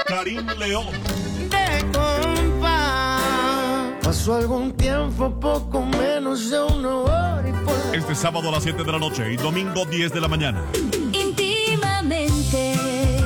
Karim León. De compa, pasó algún tiempo, poco menos de una hora y por... Este sábado a las 7 de la noche y domingo 10 de la mañana. Íntimamente.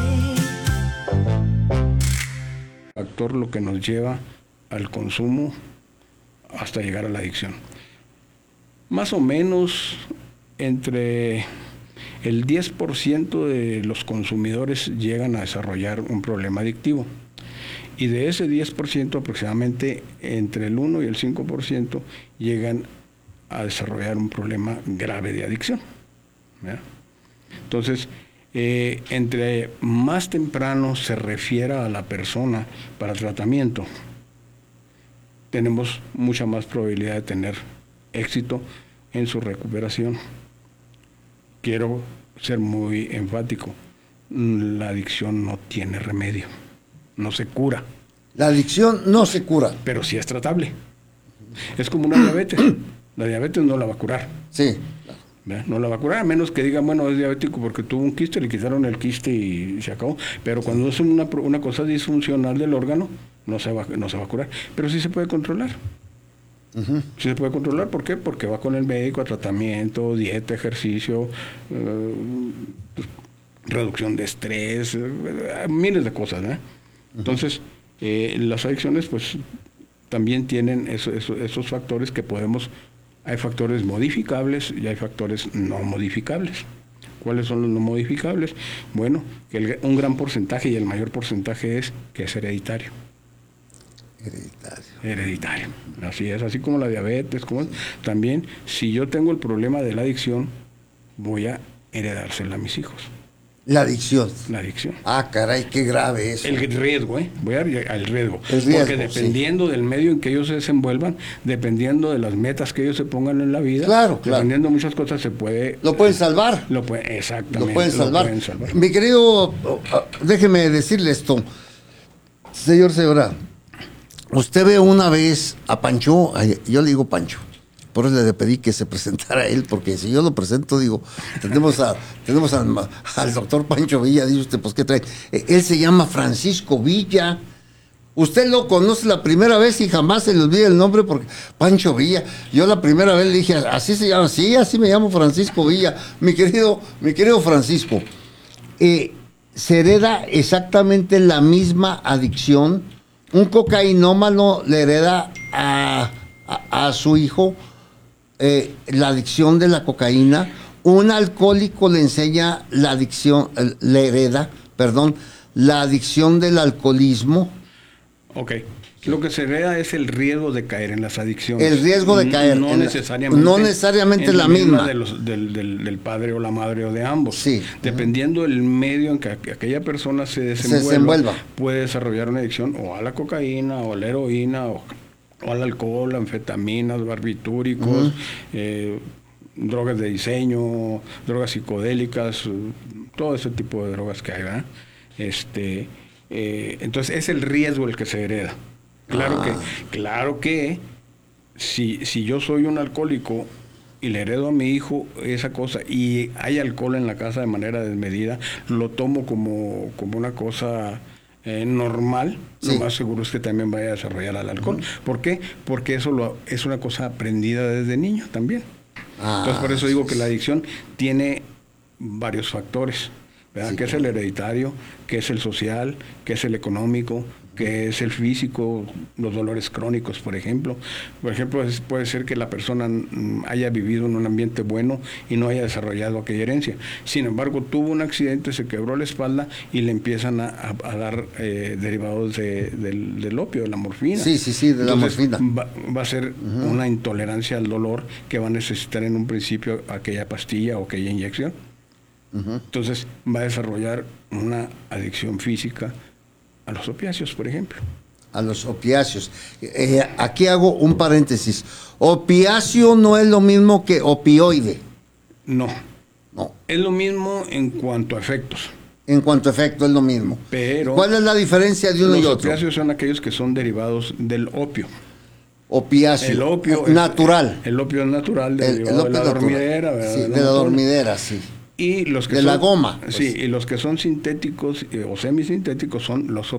Factor lo que nos lleva al consumo hasta llegar a la adicción. Más o menos entre el 10% de los consumidores llegan a desarrollar un problema adictivo. Y de ese 10% aproximadamente entre el 1 y el 5% llegan a desarrollar un problema grave de adicción. ¿Verdad? Entonces, entre más temprano se refiera a la persona para tratamiento, tenemos mucha más probabilidad de tener éxito en su recuperación. Quiero ser muy enfático, la adicción no tiene remedio, no se cura. La adicción no se cura. Pero sí es tratable. Es como una diabetes. La diabetes no la va a curar. Sí. ¿Verdad? No la va a curar, a menos que diga, bueno, es diabético porque tuvo un quiste, le quitaron el quiste y se acabó. Pero cuando es una cosa disfuncional del órgano, no se va a curar. Pero sí se puede controlar. Uh-huh. Sí se puede controlar, ¿por qué? Porque va con el médico a tratamiento, dieta, ejercicio, reducción de estrés, miles de cosas, ¿eh? Uh-huh. Entonces, las adicciones, pues, también tienen esos factores que podemos... Hay factores modificables y hay factores no modificables. ¿Cuáles son los no modificables? Bueno, que un gran porcentaje y el mayor porcentaje es que es hereditario. Hereditario. Así es, así como la diabetes, también, si yo tengo el problema de la adicción, voy a heredársela a mis hijos. La adicción. La adicción. Ah, caray, qué grave eso. El riesgo, voy a ir al riesgo. El riesgo, porque dependiendo del medio en que ellos se desenvuelvan, dependiendo de las metas que ellos se pongan en la vida, claro. Dependiendo de muchas cosas se puede... Lo pueden salvar. Exactamente. Lo pueden salvar. Mi querido, déjeme decirle esto. Señora, usted ve una vez a Pancho, yo le digo Pancho, por eso le pedí que se presentara él, porque si yo lo presento, digo, tenemos al doctor Pancho Villa, dice usted, pues ¿qué trae? Él se llama Francisco Villa. Usted lo conoce la primera vez y jamás se le olvida el nombre, porque Pancho Villa, yo la primera vez le dije, así se llama, sí, así me llamo Francisco Villa, mi querido Francisco. Se hereda exactamente la misma adicción. Un cocainómano le hereda a su hijo la adicción de la cocaína. Un alcohólico le enseña la adicción, la adicción del alcoholismo. Ok. Lo que se hereda es el riesgo de caer en las adicciones. El riesgo de caer. No necesariamente la misma. Del padre o la madre o de ambos. Sí. Dependiendo del medio en que aquella persona se desenvuelva, puede desarrollar una adicción o a la cocaína o a la heroína o al alcohol, anfetaminas, barbitúricos, drogas de diseño, drogas psicodélicas, todo ese tipo de drogas que hay, ¿verdad? Entonces es el riesgo el que se hereda. Claro que si yo soy un alcohólico y le heredo a mi hijo esa cosa y hay alcohol en la casa de manera desmedida, lo tomo como una cosa normal, sí. Lo más seguro es que también vaya a desarrollar el alcohol. Uh-huh. ¿Por qué? Porque eso es una cosa aprendida desde niño también. Entonces por eso digo que la adicción tiene varios factores, ¿verdad? Sí, que es el hereditario, que es el social, que es el económico, que es el físico, los dolores crónicos, por ejemplo. Por ejemplo, puede ser que la persona haya vivido en un ambiente bueno y no haya desarrollado aquella herencia. Sin embargo, tuvo un accidente, se quebró la espalda y le empiezan a dar derivados del opio, de la morfina. Sí, de la morfina. Va a ser una intolerancia al dolor que va a necesitar en un principio aquella pastilla o aquella inyección. Entonces, va a desarrollar una adicción física a los opiáceos, por ejemplo. A los opiáceos. Aquí hago un paréntesis. Opiáceo no es lo mismo que opioide. No. Es lo mismo en cuanto a efectos. En cuanto a efecto es lo mismo. Pero ¿cuál es la diferencia de uno y otro? Los opiáceos son aquellos que son derivados del opio. Opiáceo. El opio natural. El opio es natural, derivado de la dormidera, ¿verdad? Sí, de la dormidera, sí. Y los que de son, la goma. Pues. Sí, y los que son sintéticos o semisintéticos son los